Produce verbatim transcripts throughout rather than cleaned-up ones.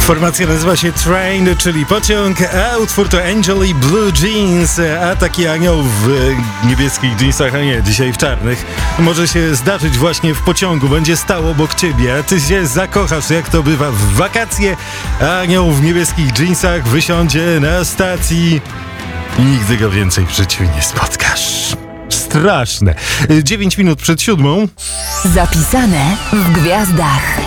Formacja nazywa się Train, czyli pociąg, a utwór to Angel i Blue Jeans, a taki anioł w niebieskich jeansach, a nie, dzisiaj w czarnych, może się zdarzyć właśnie w pociągu, będzie stał obok ciebie, a ty się zakochasz, jak to bywa w wakacje, a anioł w niebieskich jeansach wysiądzie na stacji i nigdy go więcej w życiu nie spotkasz. Straszne. Dziewięć minut przed siódmą. Zapisane w gwiazdach.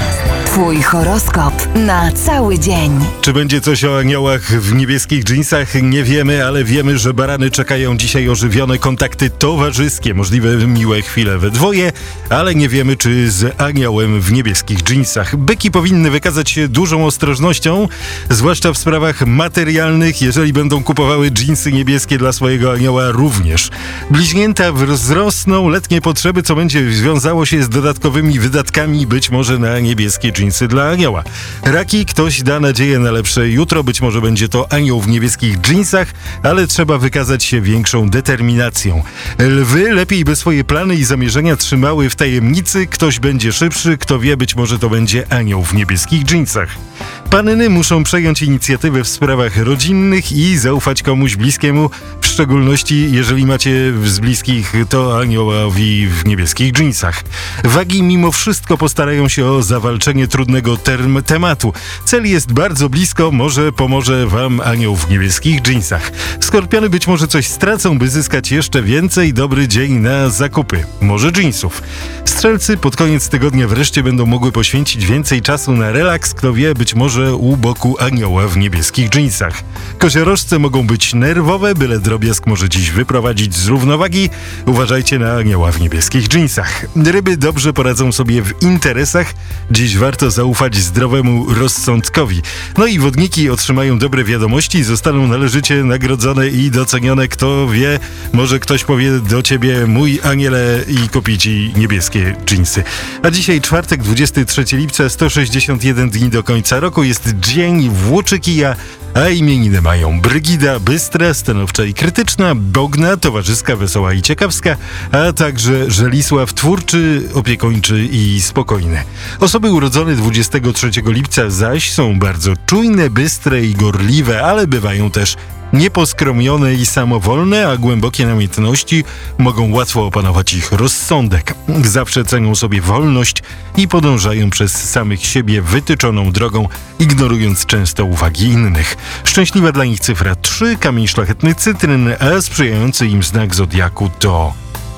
Twój horoskop na cały dzień. Czy będzie coś o aniołach w niebieskich dżinsach? Nie wiemy, ale wiemy, że barany czekają dzisiaj ożywione kontakty towarzyskie, możliwe miłe chwile we dwoje, ale nie wiemy, czy z aniołem w niebieskich dżinsach. Byki powinny wykazać się dużą ostrożnością, zwłaszcza w sprawach materialnych, jeżeli będą kupowały dżinsy niebieskie dla swojego anioła również. Bliźnięta wzrosną letnie potrzeby, co będzie wiązało się z dodatkowymi wydatkami, być może na niebieskie dżinsy dla anioła. Raki, ktoś da nadzieję na lepsze jutro, być może będzie to anioł w niebieskich dżinsach, ale trzeba wykazać się większą determinacją. Lwy, lepiej by swoje plany i zamierzenia trzymały w tajemnicy, ktoś będzie szybszy, kto wie, być może to będzie anioł w niebieskich dżinsach. Panny muszą przejąć inicjatywę w sprawach rodzinnych i zaufać komuś bliskiemu, w szczególności jeżeli macie z bliskich to aniołowi w niebieskich dżinsach. Wagi mimo wszystko postarają się o zawalczenie trudnego term- tematu. Cel jest bardzo blisko, może pomoże wam anioł w niebieskich dżinsach. Skorpiony być może coś stracą, by zyskać jeszcze więcej. Dobry dzień na zakupy, może dżinsów. Strzelcy pod koniec tygodnia wreszcie będą mogły poświęcić więcej czasu na relaks, kto wie, być może u boku anioła w niebieskich dżinsach. Koziorożce mogą być nerwowe, byle drobiazg może dziś wyprowadzić z równowagi. Uważajcie na anioła w niebieskich dżinsach. Ryby dobrze poradzą sobie w interesach. Dziś warto zaufać zdrowemu rozsądkowi. No i wodniki otrzymają dobre wiadomości, zostaną należycie nagrodzone i docenione. Kto wie, może ktoś powie do ciebie: mój aniele, i kupi ci niebieskie dżinsy. A dzisiaj czwartek, dwudziestego trzeciego lipca, sto sześćdziesiąt jeden dni do końca roku. Jest dzień włóczykija, a imieniny mają Brygida, bystra, stanowcza i krytyczna, Bogna, towarzyska, wesoła i ciekawska, a także Żelisław, twórczy, opiekuńczy i spokojny. Osoby urodzone dwudziestego trzeciego lipca zaś są bardzo czujne, bystre i gorliwe, ale bywają też nieposkromione i samowolne, a głębokie namiętności mogą łatwo opanować ich rozsądek. Zawsze cenią sobie wolność i podążają przez samych siebie wytyczoną drogą, ignorując często uwagi innych. Szczęśliwa dla nich cyfra trzy, kamień szlachetny cytryn, a sprzyjający im znak zodiaku to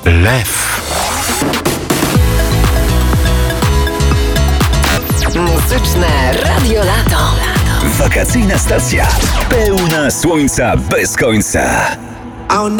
lew. Muzyczne Radio Lato. Wakacyjna stacja pełna słońca bez końca.